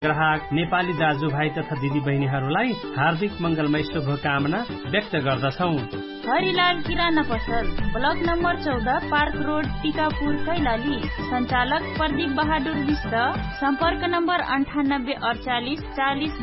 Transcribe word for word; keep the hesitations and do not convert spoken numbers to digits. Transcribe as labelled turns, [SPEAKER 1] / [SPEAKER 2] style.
[SPEAKER 1] ग्राहक नेपाली दाजुभाइ तथा दिदी बहिनीहरूलाई हार्दिक मंगलमय शुभकामना व्यक्त गर्दछौं।
[SPEAKER 2] हरिलाल किराना पसल, ब्लक नम्बर चौध, पार्क रोड, टिकापुर, कैलाली। सञ्चालक प्रदीप बहादुर विष्ट। सम्पर्क नम्बर अन्ठानब्बे अडचालिस चालिस